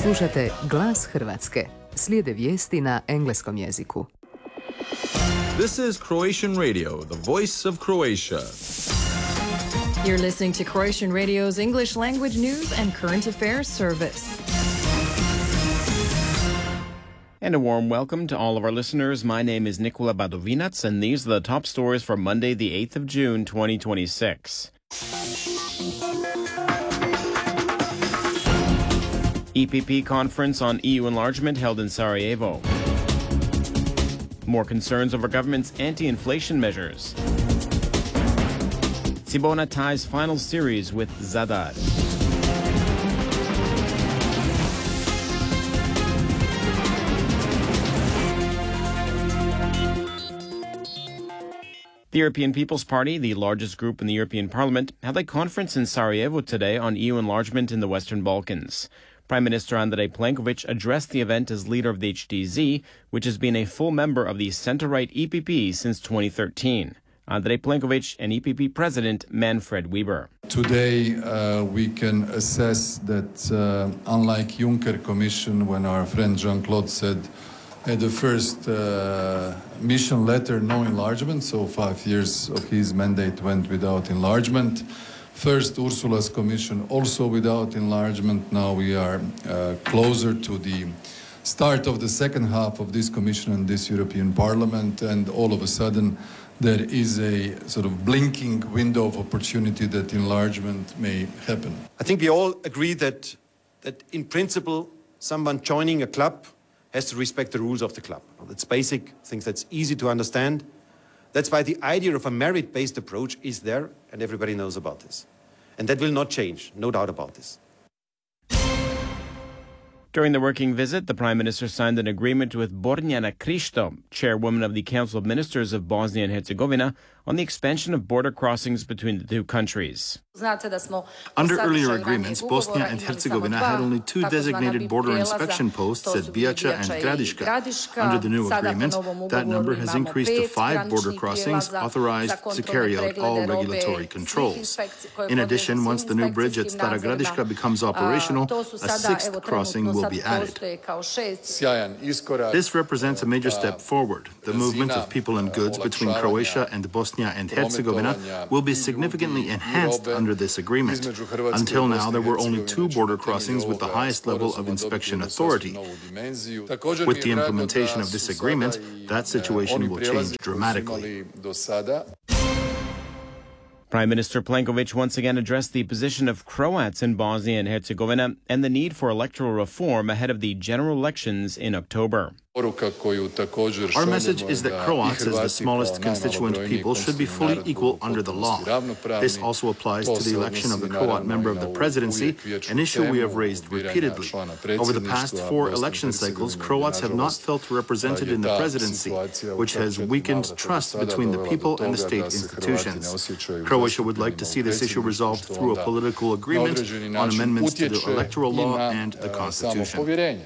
Slušate Glas Hrvatske. Slijede vijesti na engleskom jeziku. This is Croatian Radio, the voice of Croatia. You're listening to Croatian Radio's English language news and current affairs service. And a warm welcome to all of our listeners. My name is Nikola Badovinac, and these are the top stories for Monday, the 8th of June, 2026. EPP conference on EU enlargement held in Sarajevo. More concerns over government's anti-inflation measures. Cibona ties final series with Zadar. The European People's Party, the largest group in the European Parliament, held a conference in Sarajevo today on EU enlargement in the Western Balkans. Prime Minister Andrej Plenković addressed the event as leader of the HDZ, which has been a full member of the center-right EPP since 2013. Andrej Plenković and EPP President Manfred Weber. Today we can assess that unlike Juncker Commission, when our friend Jean-Claude said at the first mission letter, no enlargement, so 5 years of his mandate went without enlargement. First, Ursula's Commission also without enlargement. Now we are closer to the start of the second half of this Commission and this European Parliament, and all of a sudden there is a sort of blinking window of opportunity that enlargement may happen. I think we all agree that in principle, someone joining a club has to respect the rules of the club. That's basic, things that's easy to understand. That's why the idea of a merit-based approach is there, and everybody knows about this. And that will not change, no doubt about this. During the working visit, the Prime Minister signed an agreement with Borjana Krišto, chairwoman of the Council of Ministers of Bosnia and Herzegovina, on the expansion of border crossings between the two countries. Under earlier agreements, Bosnia and Herzegovina had only 2 designated border inspection posts at Bijača and Gradiška. Under the new agreement, that number has increased to 5 border crossings authorized to carry out all regulatory controls. In addition, once the new bridge at Stara Gradiška becomes operational, a 6th crossing will be added. This represents a major step forward. The movement of people and goods between Croatia and Bosnia and Herzegovina will be significantly enhanced under this agreement. Until now, there were only 2 border crossings with the highest level of inspection authority. With the implementation of this agreement, that situation will change dramatically. Prime Minister Plenković once again addressed the position of Croats in Bosnia and Herzegovina and the need for electoral reform ahead of the general elections in October. Our message is that Croats, as the smallest constituent people, should be fully equal under the law. This also applies to the election of the Croat member of the presidency, an issue we have raised repeatedly. Over the past 4 election cycles, Croats have not felt represented in the presidency, which has weakened trust between the people and the state institutions. Croatia would like to see this issue resolved through a political agreement on amendments to the electoral law and the constitution.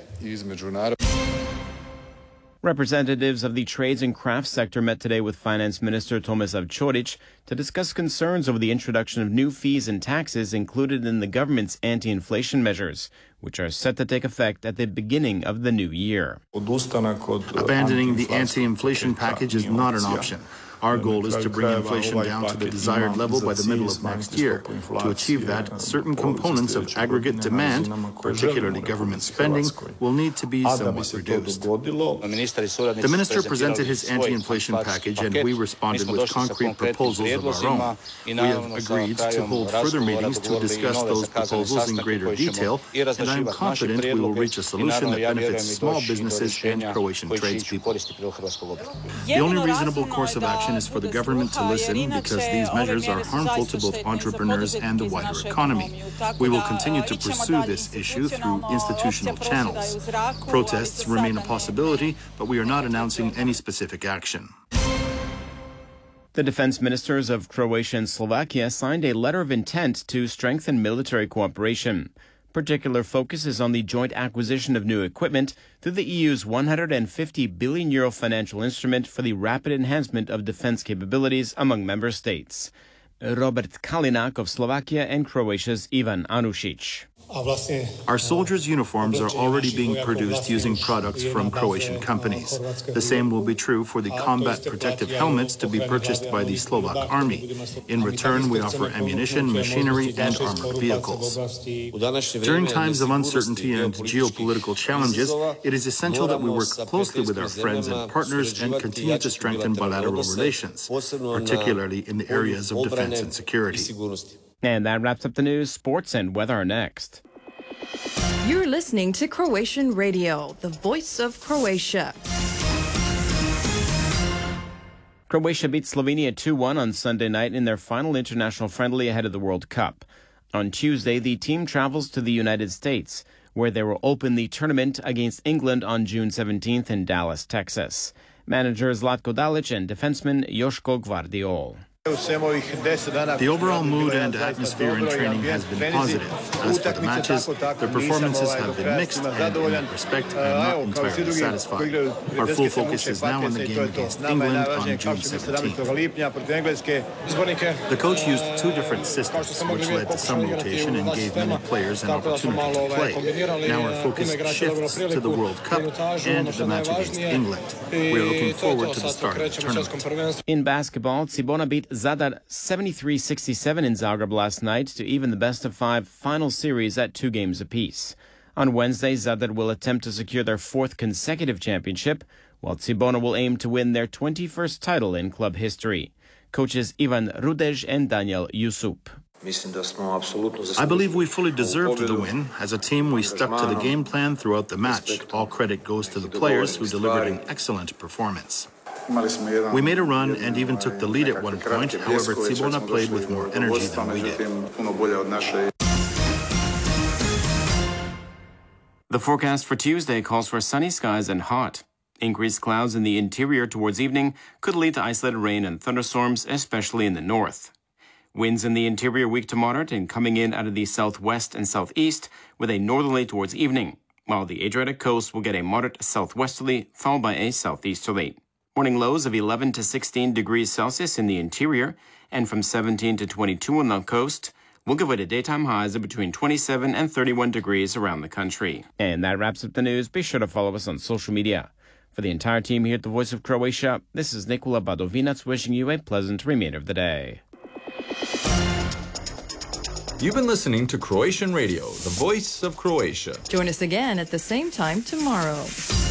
Representatives of the trades and crafts sector met today with Finance Minister Tomislav Ćorić to discuss concerns over the introduction of new fees and taxes included in the government's anti-inflation measures, which are set to take effect at the beginning of the new year. Abandoning the anti-inflation package is not an option. Our goal is to bring inflation down to the desired level by the middle of next year. To achieve that, certain components of aggregate demand, particularly government spending, will need to be somewhat reduced. The minister presented his anti-inflation package and we responded with concrete proposals of our own. We have agreed to hold further meetings to discuss those proposals in greater detail, and I am confident we will reach a solution that benefits small businesses and Croatian tradespeople. The only reasonable course of action is for the government to listen, because these measures are harmful to both entrepreneurs and the wider economy. We will continue to pursue this issue through institutional channels. Protests remain a possibility, but we are not announcing any specific action. The defense ministers of Croatia and Slovakia signed a letter of intent to strengthen military cooperation. Particular focus is on the joint acquisition of new equipment through the EU's €150 billion financial instrument for the rapid enhancement of defense capabilities among member states. Robert Kalinak of Slovakia and Croatia's Ivan Anušić. Our soldiers' uniforms are already being produced using products from Croatian companies. The same will be true for the combat protective helmets to be purchased by the Slovak army. In return, we offer ammunition, machinery, and armored vehicles. During times of uncertainty and geopolitical challenges, it is essential that we work closely with our friends and partners and continue to strengthen bilateral relations, particularly in the areas of defense and security. And that wraps up the news. Sports and weather are next. You're listening to Croatian Radio, the voice of Croatia. Croatia beat Slovenia 2-1 on Sunday night in their final international friendly ahead of the World Cup. On Tuesday, the team travels to the United States, where they will open the tournament against England on June 17th in Dallas, Texas. Manager Zlatko Dalic and defenseman Joško Gvardiol. The overall mood and atmosphere in training has been positive. As for the matches, the performances have been mixed, and in that respect, I am not entirely satisfied. Our full focus is now on the game against England on June 17th. The coach used two different systems, which led to some rotation and gave many players an opportunity to play. Now our focus shifts to the World Cup and the match against England. We are looking forward to the start of the tournament. In basketball, Cibona beat Zadar 73-67 in Zagreb last night to even the best-of-5 final series at 2 games apiece. On Wednesday, Zadar will attempt to secure their 4th consecutive championship, while Cibona will aim to win their 21st title in club history. Coaches Ivan Rudej and Daniel Yusup. I believe we fully deserved the win. As a team, we stuck to the game plan throughout the match. All credit goes to the players who delivered an excellent performance. We made a run and even took the lead at one point. However, Cibona played with more energy than we did. The forecast for Tuesday calls for sunny skies and hot. Increased clouds in the interior towards evening could lead to isolated rain and thunderstorms, especially in the north. Winds in the interior weak to moderate and coming in out of the southwest and southeast with a northerly towards evening, while the Adriatic coast will get a moderate southwesterly followed by a southeasterly. Morning lows of 11 to 16 degrees Celsius in the interior and from 17 to 22 on the coast will give way to daytime highs of between 27 and 31 degrees around the country. And that wraps up the news. Be sure to follow us on social media. For the entire team here at the Voice of Croatia, this is Nikola Badovinac wishing you a pleasant remainder of the day. You've been listening to Croatian Radio, the voice of Croatia. Join us again at the same time tomorrow.